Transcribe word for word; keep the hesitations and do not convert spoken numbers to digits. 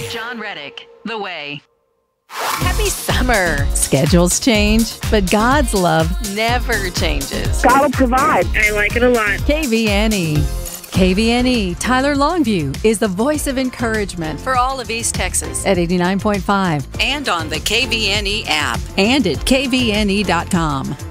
John Reddick, The Way. Happy summer. Schedules change, but God's love never changes. God will provide. I like it a lot. K V N E. K V N E, Tyler Longview, is the voice of encouragement For all of East Texas. at eighty-nine point five And on the K V N E app. and at K V N E dot com.